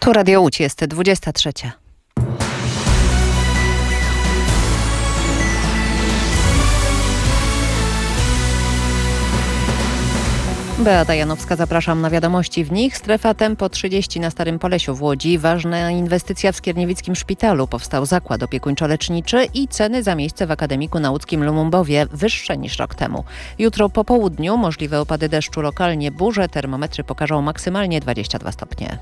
Tu Radio Łódź, jest 23. Beata Janowska, zapraszam na wiadomości. W nich strefa Tempo 30 na Starym Polesiu w Łodzi. Ważna inwestycja w Skierniewickim Szpitalu. Powstał zakład opiekuńczo-leczniczy i ceny za miejsce w Akademiku Nauckim Lumumbowie wyższe niż rok temu. Jutro po południu możliwe opady deszczu, lokalnie burze. Termometry pokażą maksymalnie 22 stopnie.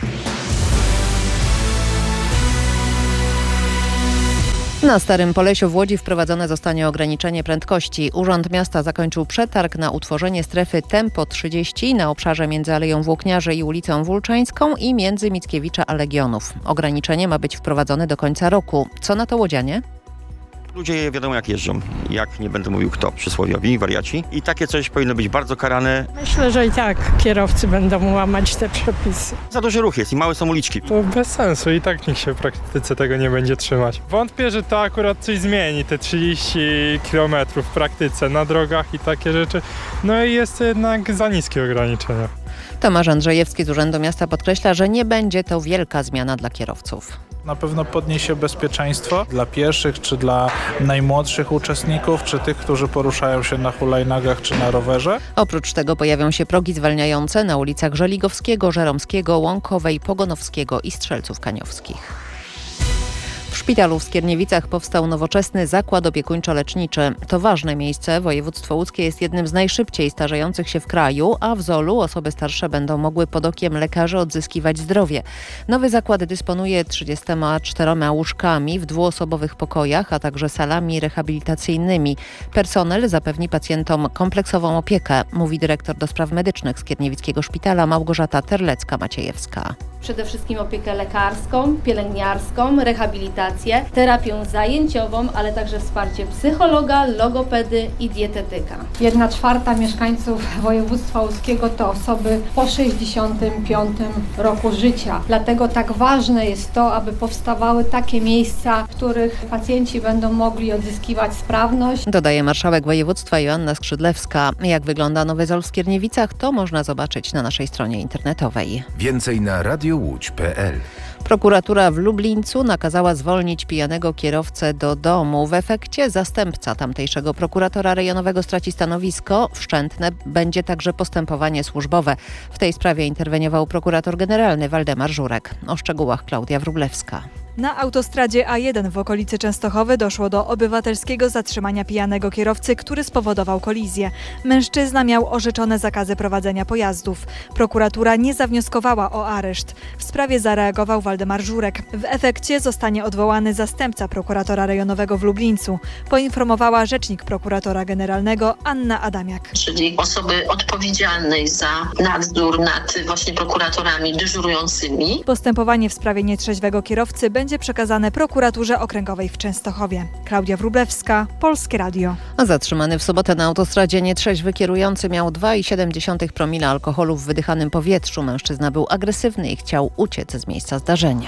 Na Starym Polesiu w Łodzi wprowadzone zostanie ograniczenie prędkości. Urząd Miasta zakończył przetarg na utworzenie strefy Tempo 30 na obszarze między Aleją Włókniarzy i ulicą Wólczańską i między Mickiewicza a Legionów. Ograniczenie ma być wprowadzone do końca roku. Co na to łodzianie? Ludzie wiadomo jak jeżdżą, jak nie będę mówił kto, przysłowiowi, wariaci. I takie coś powinno być bardzo karane. Myślę, że i tak kierowcy będą łamać te przepisy. Za duży ruch jest i małe są uliczki. To bez sensu i tak nikt się w praktyce tego nie będzie trzymać. Wątpię, że to akurat coś zmieni, te 30 km w praktyce na drogach i takie rzeczy. No i jest to jednak za niskie ograniczenia. Tomasz Andrzejewski z Urzędu Miasta podkreśla, że nie będzie to wielka zmiana dla kierowców. Na pewno podniesie bezpieczeństwo dla pieszych, czy dla najmłodszych uczestników, czy tych, którzy poruszają się na hulajnogach, czy na rowerze. Oprócz tego pojawią się progi zwalniające na ulicach Żeligowskiego, Żeromskiego, Łąkowej, Pogonowskiego i Strzelców Kaniowskich. W szpitalu w Skierniewicach powstał nowoczesny zakład opiekuńczo-leczniczy. To ważne miejsce. Województwo łódzkie jest jednym z najszybciej starzejących się w kraju, a w Zolu osoby starsze będą mogły pod okiem lekarzy odzyskiwać zdrowie. Nowy zakład dysponuje 34 łóżkami w dwuosobowych pokojach, a także salami rehabilitacyjnymi. Personel zapewni pacjentom kompleksową opiekę, mówi dyrektor do spraw medycznych Skierniewickiego Szpitala Małgorzata Terlecka-Maciejewska. Przede wszystkim opiekę lekarską, pielęgniarską, rehabilitację, terapię zajęciową, ale także wsparcie psychologa, logopedy i dietetyka. 1/4 mieszkańców województwa łódzkiego to osoby po 65 roku życia. Dlatego tak ważne jest to, aby powstawały takie miejsca, w których pacjenci będą mogli odzyskiwać sprawność. Dodaje marszałek województwa Joanna Skrzydlewska. Jak wygląda Nowy Zol w Skierniewicach, to można zobaczyć na naszej stronie internetowej. Więcej na radiołódź.pl. Prokuratura w Lublińcu nakazała zwolnić pijanego kierowcę do domu. W efekcie zastępca tamtejszego prokuratora rejonowego straci stanowisko. Wszczętne będzie także postępowanie służbowe. W tej sprawie interweniował prokurator generalny Waldemar Żurek. O szczegółach Klaudia Wróblewska. Na autostradzie A1 w okolicy Częstochowy doszło do obywatelskiego zatrzymania pijanego kierowcy, który spowodował kolizję. Mężczyzna miał orzeczone zakazy prowadzenia pojazdów. Prokuratura nie zawnioskowała o areszt. W sprawie zareagował Waldemar Żurek. W efekcie zostanie odwołany zastępca prokuratora rejonowego w Lublińcu, poinformowała rzecznik prokuratora generalnego Anna Adamiak. Czyli osoby odpowiedzialnej za nadzór nad właśnie prokuratorami dyżurującymi. Postępowanie w sprawie nietrzeźwego kierowcy będzie przekazane prokuraturze okręgowej w Częstochowie. Klaudia Wróblewska, Polskie Radio. Zatrzymany w sobotę na autostradzie nietrzeźwy kierujący miał 2,7 promila alkoholu w wydychanym powietrzu. Mężczyzna był agresywny i chciał uciec z miejsca zdarzenia.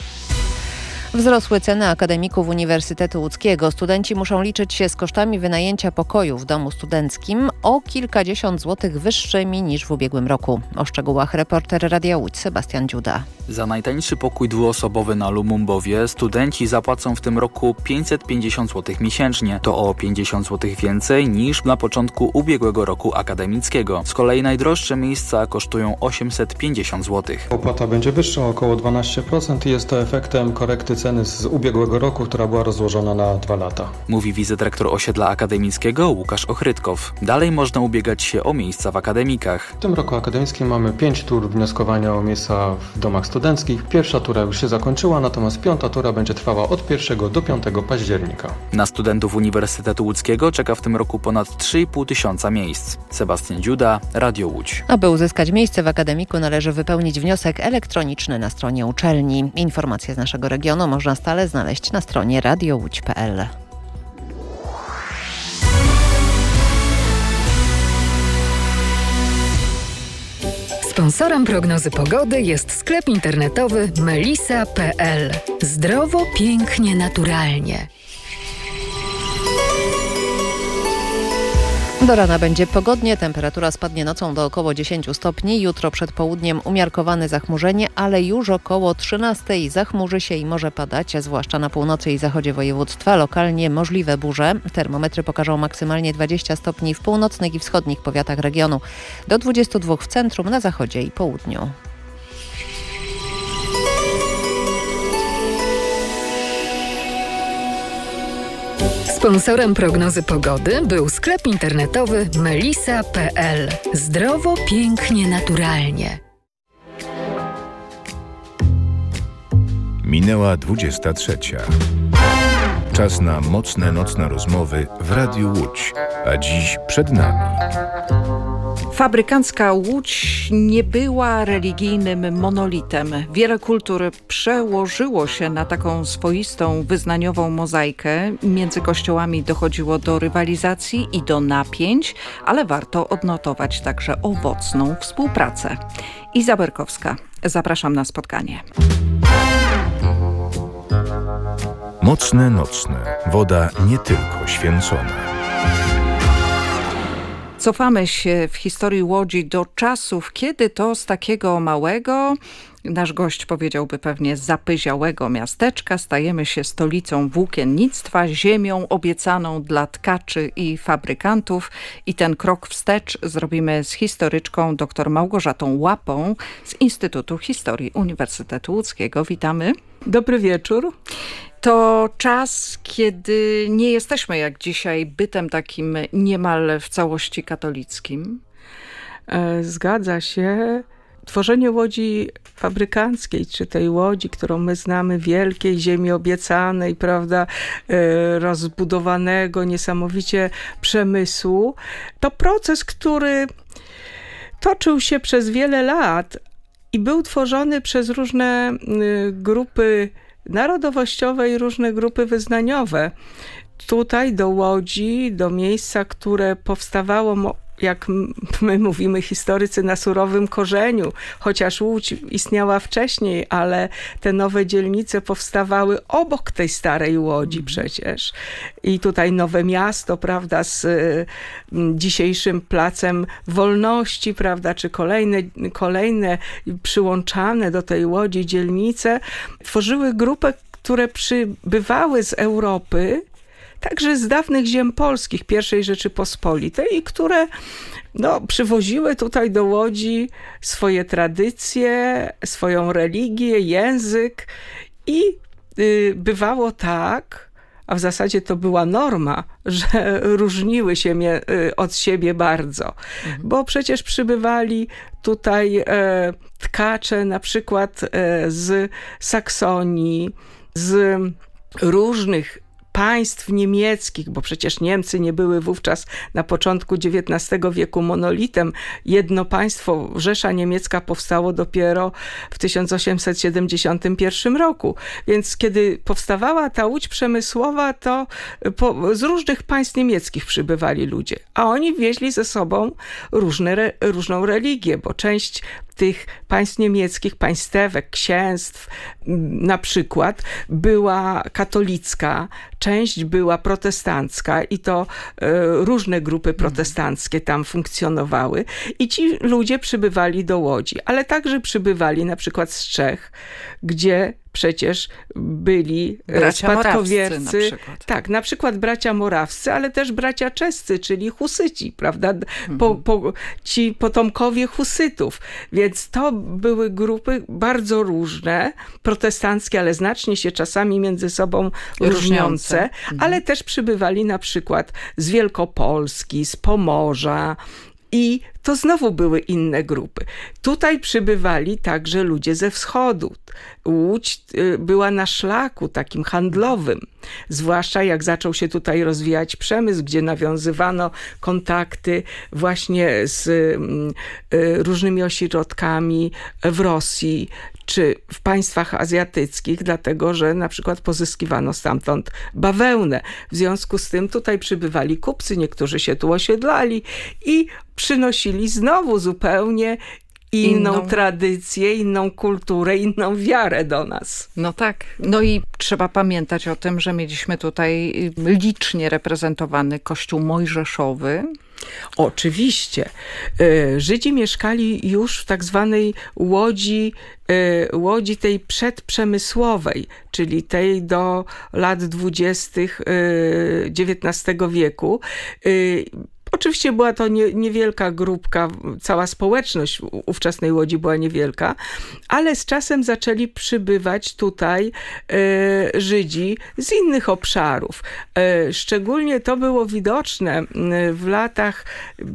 Wzrosły ceny akademików Uniwersytetu Łódzkiego. Studenci muszą liczyć się z kosztami wynajęcia pokoju w domu studenckim o kilkadziesiąt złotych wyższymi niż w ubiegłym roku. O szczegółach reporter Radia Łódź Sebastian Dziuda. Za najtańszy pokój dwuosobowy na Lumumbowie studenci zapłacą w tym roku 550 zł miesięcznie. To o 50 zł więcej niż na początku ubiegłego roku akademickiego. Z kolei najdroższe miejsca kosztują 850 zł. Opłata będzie wyższa o około 12% i jest to efektem korekty ceny z ubiegłego roku, która była rozłożona na 2 lata. Mówi wicedyrektor osiedla akademickiego Łukasz Ochrytkow. Dalej można ubiegać się o miejsca w akademikach. W tym roku akademickim mamy 5 tur wnioskowania o miejsca w domach studenckich. Pierwsza tura już się zakończyła, natomiast 5. tura będzie trwała od 1 do 5 października. Na studentów Uniwersytetu Łódzkiego czeka w tym roku ponad 3,5 tysiąca miejsc. Sebastian Dziuda, Radio Łódź. Aby uzyskać miejsce w akademiku należy wypełnić wniosek elektroniczny na stronie uczelni. Informacje z naszego regionu można stale znaleźć na stronie radiołódź.pl. Sponsorem prognozy pogody jest sklep internetowy melisa.pl. Zdrowo, pięknie, naturalnie. Do rana będzie pogodnie, temperatura spadnie nocą do około 10 stopni. Jutro przed południem umiarkowane zachmurzenie, ale już około 13 zachmurzy się i może padać, zwłaszcza na północy i zachodzie województwa. Lokalnie możliwe burze. Termometry pokażą maksymalnie 20 stopni w północnych i wschodnich powiatach regionu. Do 22 w centrum, na zachodzie i południu. Sponsorem prognozy pogody był sklep internetowy melisa.pl. Zdrowo, pięknie, naturalnie. Minęła 23. Czas na mocne nocne rozmowy w Radiu Łódź. A dziś przed nami. Fabrykancka Łódź nie była religijnym monolitem. Wiele kultur przełożyło się na taką swoistą wyznaniową mozaikę. Między kościołami dochodziło do rywalizacji i do napięć, ale warto odnotować także owocną współpracę. Iza Berkowska, zapraszam na spotkanie. Mocne nocne. Woda nie tylko święcona. Cofamy się w historii Łodzi do czasów, kiedy to z takiego małego, nasz gość powiedziałby pewnie zapyziałego miasteczka, stajemy się stolicą włókiennictwa, ziemią obiecaną dla tkaczy i fabrykantów. I ten krok wstecz zrobimy z historyczką dr Małgorzatą Łapą z Instytutu Historii Uniwersytetu Łódzkiego. Witamy. Dobry wieczór. To czas, kiedy nie jesteśmy jak dzisiaj bytem takim niemal w całości katolickim. Zgadza się. Tworzenie łodzi fabrykanckiej, czy tej łodzi, którą my znamy, wielkiej ziemi obiecanej, prawda, rozbudowanego niesamowicie przemysłu, to proces, który toczył się przez wiele lat i był tworzony przez różne grupy narodowościowe i różne grupy wyznaniowe. Tutaj do Łodzi, do miejsca, które powstawało, jak my mówimy historycy, na surowym korzeniu, chociaż Łódź istniała wcześniej, ale te nowe dzielnice powstawały obok tej starej Łodzi przecież. I tutaj Nowe Miasto, prawda, z dzisiejszym Placem Wolności, prawda, czy kolejne przyłączane do tej Łodzi dzielnice, tworzyły grupy, które przybywały z Europy, także z dawnych ziem polskich I Rzeczypospolitej i które przywoziły tutaj do Łodzi swoje tradycje, swoją religię, język i bywało tak, a w zasadzie to była norma, że różniły się od siebie bardzo, bo przecież przybywali tutaj tkacze na przykład z Saksonii, z różnych państw niemieckich, bo przecież Niemcy nie były wówczas na początku XIX wieku monolitem. Jedno państwo, Rzesza Niemiecka, powstało dopiero w 1871 roku. Więc kiedy powstawała ta Łódź przemysłowa, to z różnych państw niemieckich przybywali ludzie, a oni wieźli ze sobą różną religię, bo część tych państw niemieckich, państewek, księstw na przykład była katolicka, część była protestancka i to różne grupy protestanckie tam funkcjonowały i ci ludzie przybywali do Łodzi, ale także przybywali na przykład z Czech, gdzie przecież byli spadkobiercy. Tak, na przykład bracia morawscy, ale też bracia czescy, czyli husyci, prawda? Ci potomkowie husytów. Więc to były grupy bardzo różne, protestanckie, ale znacznie się czasami między sobą różniące, ale też przybywali na przykład z Wielkopolski, z Pomorza, i to znowu były inne grupy. Tutaj przybywali także ludzie ze wschodu. Łódź była na szlaku takim handlowym, zwłaszcza jak zaczął się tutaj rozwijać przemysł, gdzie nawiązywano kontakty właśnie z różnymi ośrodkami w Rosji czy w państwach azjatyckich, dlatego że na przykład pozyskiwano stamtąd bawełnę. W związku z tym tutaj przybywali kupcy, niektórzy się tu osiedlali i przynosili znowu zupełnie inną tradycję, inną kulturę, inną wiarę do nas. No tak. No i trzeba pamiętać o tym, że mieliśmy tutaj licznie reprezentowany Kościół Mojżeszowy. Oczywiście. Żydzi mieszkali już w tak zwanej łodzi tej przedprzemysłowej, czyli tej do lat 20. XIX wieku. Oczywiście była to niewielka grupka, cała społeczność ówczesnej Łodzi była niewielka, ale z czasem zaczęli przybywać tutaj Żydzi z innych obszarów. Szczególnie to było widoczne w latach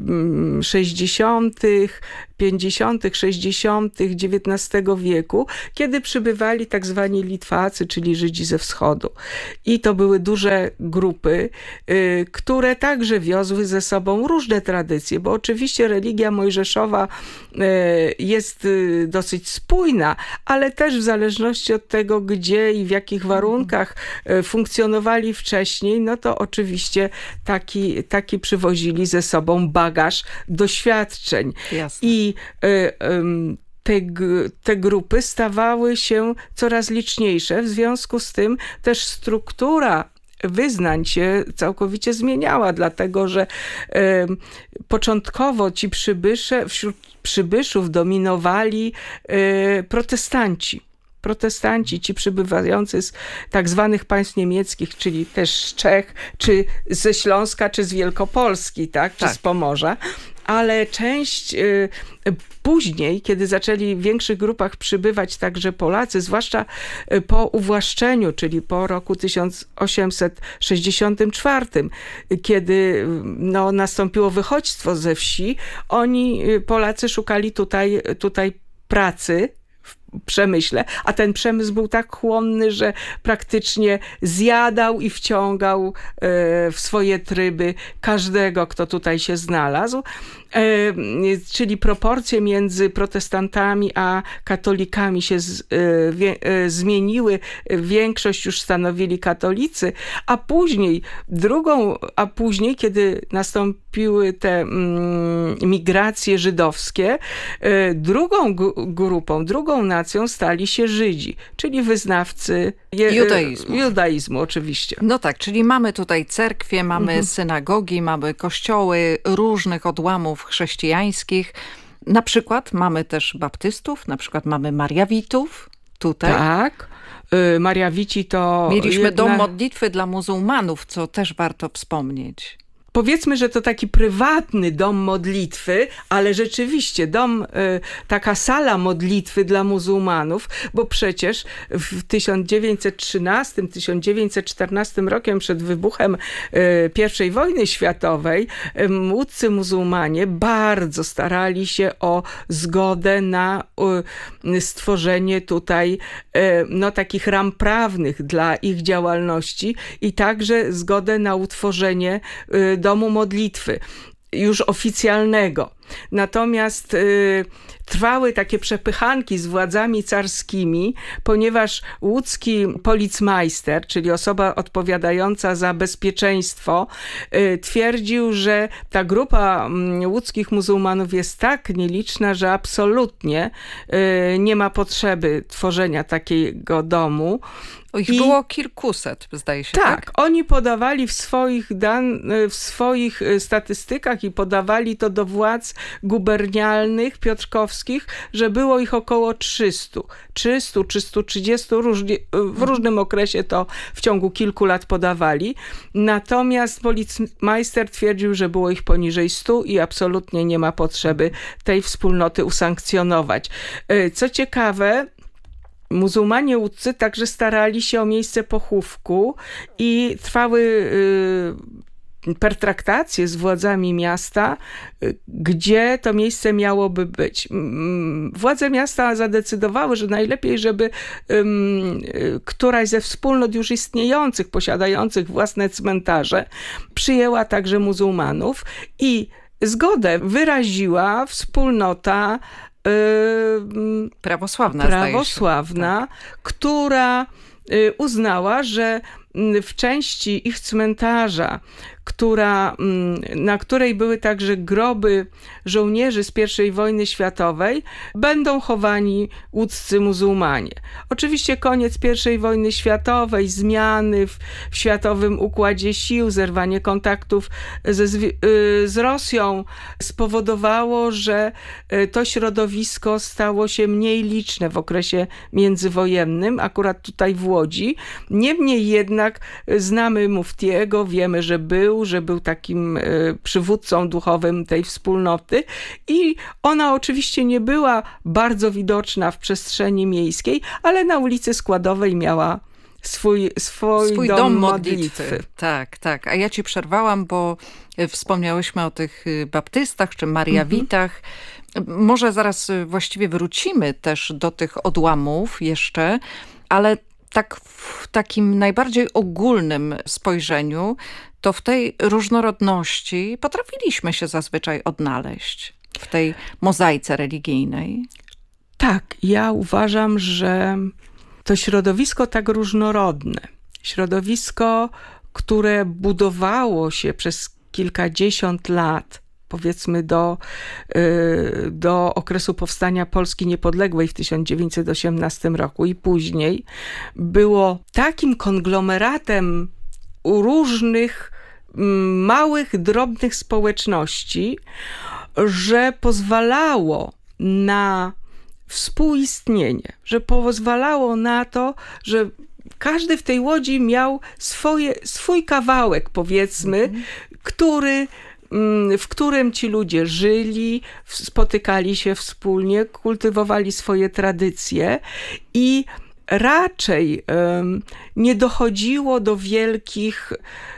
60., 50., 60. XIX wieku, kiedy przybywali tak zwani Litwacy, czyli Żydzi ze wschodu. I to były duże grupy, które także wiozły ze sobą różne tradycje, bo oczywiście religia mojżeszowa jest dosyć spójna, ale też w zależności od tego, gdzie i w jakich warunkach funkcjonowali wcześniej, no to oczywiście taki przywozili ze sobą bagaż doświadczeń. Jasne. I te grupy stawały się coraz liczniejsze, w związku z tym też struktura wyznań się całkowicie zmieniała, dlatego że początkowo wśród przybyszów dominowali protestanci, ci przybywający z tak zwanych państw niemieckich, czyli też z Czech, czy ze Śląska, czy z Wielkopolski, tak? Czy z Pomorza. Ale część później, kiedy zaczęli w większych grupach przybywać także Polacy, zwłaszcza po uwłaszczeniu, czyli po roku 1864, kiedy nastąpiło wychodźstwo ze wsi, Polacy szukali tutaj pracy w przemyśle, a ten przemysł był tak chłonny, że praktycznie zjadał i wciągał w swoje tryby każdego, kto tutaj się znalazł. Czyli proporcje między protestantami a katolikami się zmieniły. Większość już stanowili katolicy, a później, kiedy nastąpiły te migracje żydowskie, drugą nacją stali się Żydzi, czyli wyznawcy judaizmu oczywiście. No tak, czyli mamy tutaj cerkwie, mamy synagogi, mamy kościoły różnych odłamów chrześcijańskich. Na przykład mamy też baptystów, na przykład mamy mariawitów tutaj. Tak. Mariawici to... Mieliśmy dom modlitwy dla muzułmanów, co też warto wspomnieć. Powiedzmy, że to taki prywatny dom modlitwy, ale rzeczywiście taka sala modlitwy dla muzułmanów, bo przecież w 1913-1914 rokiem przed wybuchem I wojny światowej młódcy muzułmanie bardzo starali się o zgodę na stworzenie tutaj takich ram prawnych dla ich działalności i także zgodę na utworzenie domu modlitwy, już oficjalnego. Natomiast trwały takie przepychanki z władzami carskimi, ponieważ łódzki policmajster, czyli osoba odpowiadająca za bezpieczeństwo, twierdził, że ta grupa łódzkich muzułmanów jest tak nieliczna, że absolutnie nie ma potrzeby tworzenia takiego domu. Ich było kilkuset, zdaje się. Tak, oni podawali w swoich statystykach i podawali to do władz gubernialnych, piotrkowskich, że było ich około 300, 330, w różnym okresie to w ciągu kilku lat podawali. Natomiast policmajster twierdził, że było ich poniżej 100 i absolutnie nie ma potrzeby tej wspólnoty usankcjonować. Co ciekawe, muzułmanie łódzcy także starali się o miejsce pochówku i trwały pertraktacje z władzami miasta, gdzie to miejsce miałoby być. Władze miasta zadecydowały, że najlepiej, żeby któraś ze wspólnot już istniejących, posiadających własne cmentarze, przyjęła także muzułmanów i zgodę wyraziła wspólnota prawosławna, która uznała, że w części ich cmentarza, na której były także groby żołnierzy z I wojny światowej, będą chowani łódzcy muzułmanie. Oczywiście koniec I wojny światowej, zmiany w światowym układzie sił, zerwanie kontaktów z Rosją spowodowało, że to środowisko stało się mniej liczne w okresie międzywojennym, akurat tutaj w Łodzi. Niemniej jednak znamy muftiego, wiemy, że był takim przywódcą duchowym tej wspólnoty i ona oczywiście nie była bardzo widoczna w przestrzeni miejskiej, ale na ulicy Składowej miała swój dom modlitwy. Tak. A ja ci przerwałam, bo wspomniałyśmy o tych baptystach czy mariawitach. Może zaraz właściwie wrócimy też do tych odłamów jeszcze, ale tak w takim najbardziej ogólnym spojrzeniu, to w tej różnorodności potrafiliśmy się zazwyczaj odnaleźć w tej mozaice religijnej. Tak, ja uważam, że to środowisko tak różnorodne, środowisko, które budowało się przez kilkadziesiąt lat, powiedzmy do okresu powstania Polski Niepodległej w 1918 roku i później, było takim konglomeratem różnych małych, drobnych społeczności, że pozwalało na współistnienie, że pozwalało na to, że każdy w tej Łodzi miał swój kawałek, powiedzmy, w którym ci ludzie żyli, spotykali się wspólnie, kultywowali swoje tradycje i raczej nie dochodziło do wielkich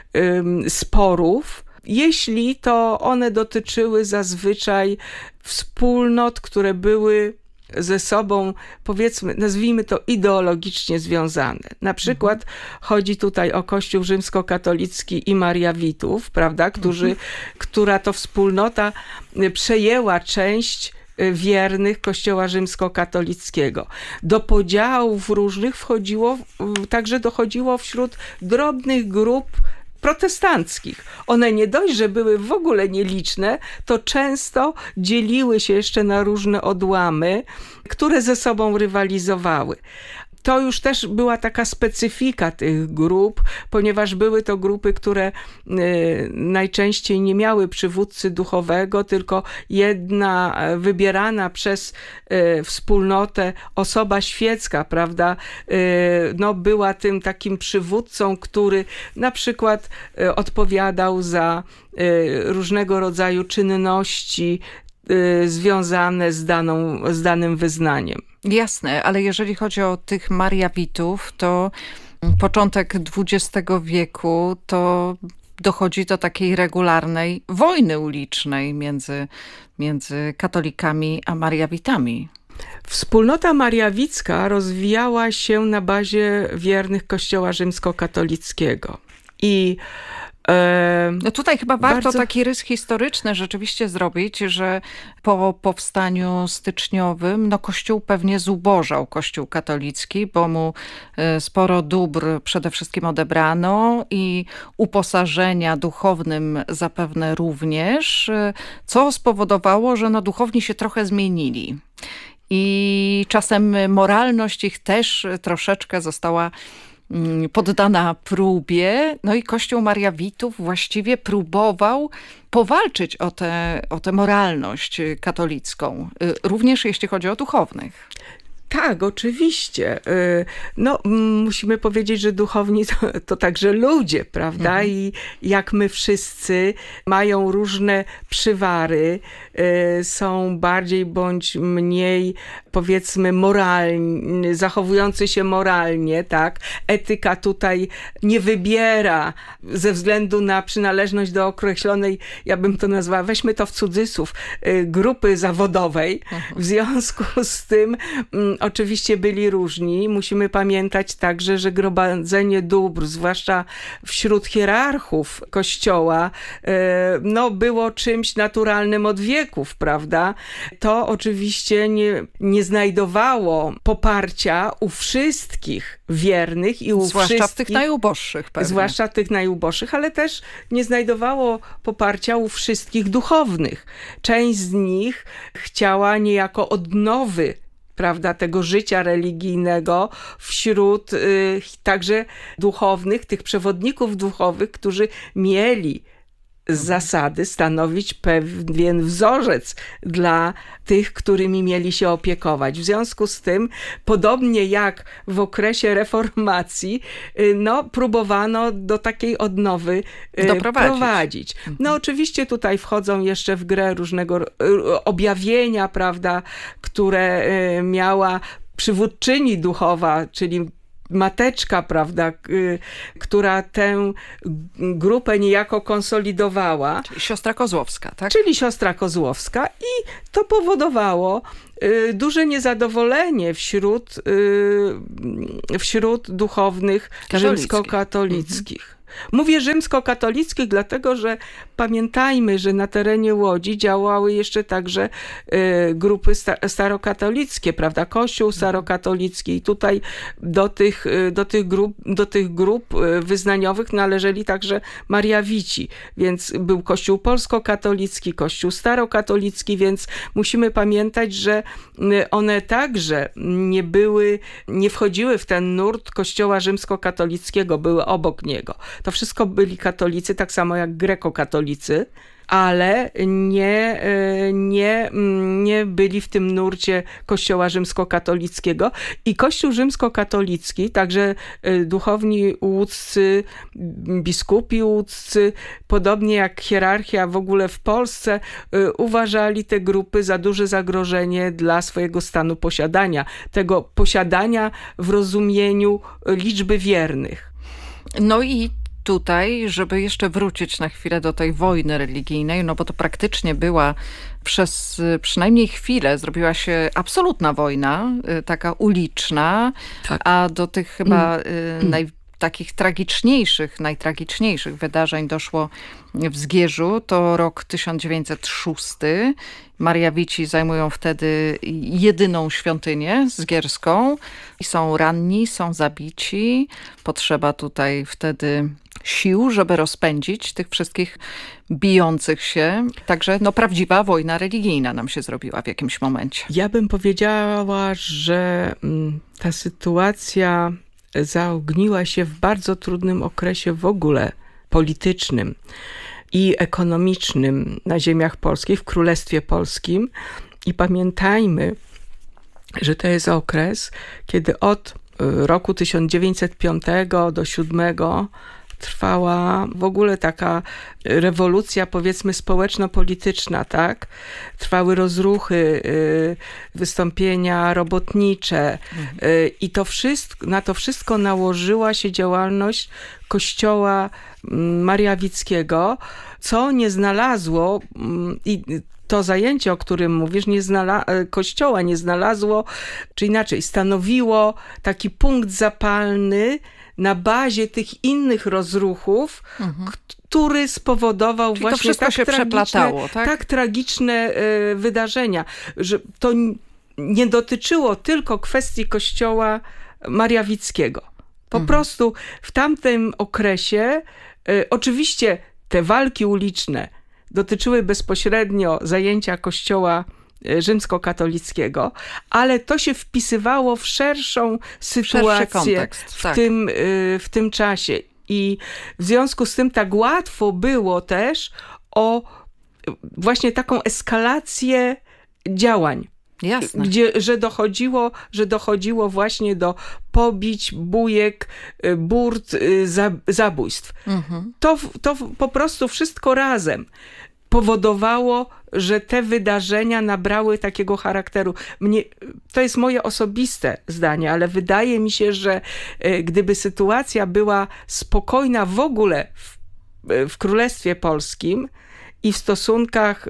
sporów, jeśli to one dotyczyły zazwyczaj wspólnot, które były ze sobą, powiedzmy, nazwijmy to ideologicznie związane. Na przykład chodzi tutaj o Kościół rzymskokatolicki i Mariawitów, prawda, która to wspólnota przejęła część wiernych Kościoła rzymskokatolickiego. Do podziałów różnych także dochodziło wśród drobnych grup protestanckich. One nie dość, że były w ogóle nieliczne, to często dzieliły się jeszcze na różne odłamy, które ze sobą rywalizowały. To już też była taka specyfika tych grup, ponieważ były to grupy, które najczęściej nie miały przywódcy duchowego, tylko jedna wybierana przez wspólnotę osoba świecka, prawda, była tym takim przywódcą, który na przykład odpowiadał za różnego rodzaju czynności związane z danym wyznaniem. Jasne, ale jeżeli chodzi o tych Mariawitów, to początek XX wieku to dochodzi do takiej regularnej wojny ulicznej między katolikami a Mariawitami. Wspólnota mariawicka rozwijała się na bazie wiernych Kościoła rzymskokatolickiego i no tutaj chyba warto taki rys historyczny rzeczywiście zrobić, że po powstaniu styczniowym Kościół pewnie zubożał, Kościół katolicki, bo mu sporo dóbr przede wszystkim odebrano i uposażenia duchownym zapewne również, co spowodowało, że duchowni się trochę zmienili. I czasem moralność ich też troszeczkę została poddana próbie, i Kościół Mariawitów właściwie próbował powalczyć o tę moralność katolicką, również jeśli chodzi o duchownych. Tak, oczywiście. Musimy powiedzieć, że duchowni to także ludzie, prawda? I jak my wszyscy mają różne przywary, są bardziej bądź mniej, powiedzmy, moralni, zachowujący się moralnie, tak? Etyka tutaj nie wybiera ze względu na przynależność do określonej, ja bym to nazwała, weźmy to w cudzysłów, grupy zawodowej. W związku z tym oczywiście byli różni. Musimy pamiętać także, że gromadzenie dóbr, zwłaszcza wśród hierarchów Kościoła, było czymś naturalnym od wieków, prawda? To oczywiście nie nie znajdowało poparcia u wszystkich wiernych i u zwłaszcza w tych najuboższych pewnie. Zwłaszcza tych najuboższych, ale też nie znajdowało poparcia u wszystkich duchownych. Część z nich chciała niejako odnowy, prawda, tego życia religijnego wśród także duchownych, tych przewodników duchowych, którzy mieli z zasady stanowić pewien wzorzec dla tych, którymi mieli się opiekować. W związku z tym, podobnie jak w okresie reformacji, próbowano do takiej odnowy doprowadzić. No oczywiście tutaj wchodzą jeszcze w grę różnego objawienia, prawda, które miała przywódczyni duchowa, czyli mateczka, prawda, która tę grupę niejako konsolidowała. Czyli siostra Kozłowska, tak? Czyli siostra Kozłowska i to powodowało duże niezadowolenie wśród duchownych rzymskokatolickich. Mówię rzymskokatolickich, dlatego że pamiętajmy, że na terenie Łodzi działały jeszcze także grupy starokatolickie, prawda? Kościół starokatolicki i tutaj do tych grup wyznaniowych należeli także Mariawici, więc był Kościół polskokatolicki, Kościół starokatolicki, więc musimy pamiętać, że one także nie wchodziły w ten nurt Kościoła rzymskokatolickiego, były obok niego. To wszystko byli katolicy, tak samo jak grekokatolicy, ale nie byli w tym nurcie Kościoła rzymskokatolickiego. I Kościół rzymskokatolicki, także duchowni łódzcy, biskupi łódzcy, podobnie jak hierarchia w ogóle w Polsce, uważali te grupy za duże zagrożenie dla swojego stanu posiadania. Tego posiadania w rozumieniu liczby wiernych. No i tutaj, żeby jeszcze wrócić na chwilę do tej wojny religijnej, no bo to praktycznie była przez przynajmniej chwilę zrobiła się absolutna wojna, taka uliczna, tak. A do tych chyba takich najtragiczniejszych wydarzeń doszło w Zgierzu. To rok 1906. Mariawici zajmują wtedy jedyną świątynię zgierską i są ranni, są zabici. Potrzeba tutaj wtedy sił, żeby rozpędzić tych wszystkich bijących się. Także prawdziwa wojna religijna nam się zrobiła w jakimś momencie. Ja bym powiedziała, że ta sytuacja zaogniła się w bardzo trudnym okresie w ogóle politycznym i ekonomicznym na ziemiach polskich, w Królestwie Polskim. I pamiętajmy, że to jest okres, kiedy od roku 1905 do 1907 trwała w ogóle taka rewolucja, powiedzmy, społeczno-polityczna, tak? Trwały rozruchy, wystąpienia robotnicze i na to wszystko nałożyła się działalność Kościoła Mariawickiego, co nie znalazło i to zajęcie, o którym mówisz, Kościoła nie znalazło, czy inaczej, stanowiło taki punkt zapalny na bazie tych innych rozruchów, który spowodował czyli właśnie tak tragiczne wydarzenia, że to nie dotyczyło tylko kwestii Kościoła Mariawickiego. Po prostu w tamtym okresie oczywiście te walki uliczne dotyczyły bezpośrednio zajęcia Kościoła rzymskokatolickiego, ale to się wpisywało w szerszą sytuację w tym czasie. I w związku z tym tak łatwo było też o właśnie taką eskalację działań. Jasne. Że dochodziło właśnie do pobić, bujek, burt, zabójstw. To po prostu wszystko razem powodowało, że te wydarzenia nabrały takiego charakteru. To jest moje osobiste zdanie, ale wydaje mi się, że gdyby sytuacja była spokojna w ogóle w Królestwie Polskim i w stosunkach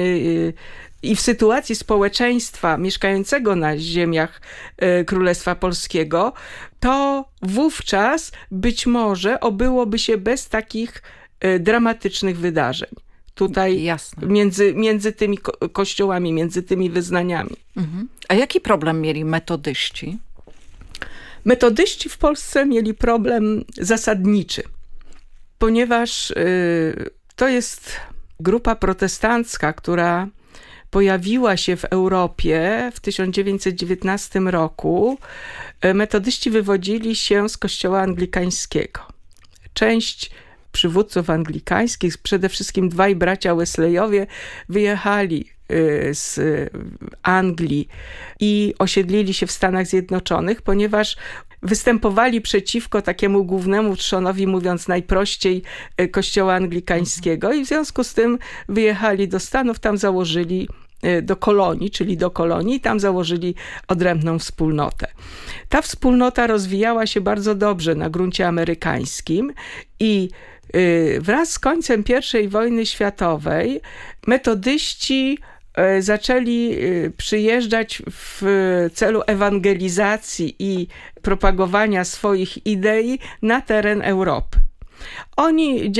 i w sytuacji społeczeństwa mieszkającego na ziemiach Królestwa Polskiego, to wówczas być może obyłoby się bez takich dramatycznych wydarzeń, tutaj między tymi kościołami, między tymi wyznaniami. A jaki problem mieli metodyści? Metodyści w Polsce mieli problem zasadniczy, ponieważ to jest grupa protestancka, która pojawiła się w Europie w 1919 roku. Metodyści wywodzili się z kościoła anglikańskiego. Część przywódców anglikańskich, przede wszystkim dwaj bracia Wesleyowie, wyjechali z Anglii i osiedlili się w Stanach Zjednoczonych, ponieważ występowali przeciwko takiemu głównemu trzonowi, mówiąc najprościej, kościoła anglikańskiego i w związku z tym wyjechali do Stanów, tam założyli do kolonii, tam założyli odrębną wspólnotę. Ta wspólnota rozwijała się bardzo dobrze na gruncie amerykańskim i wraz z końcem I wojny światowej metodyści zaczęli przyjeżdżać w celu ewangelizacji i propagowania swoich idei na teren Europy. Oni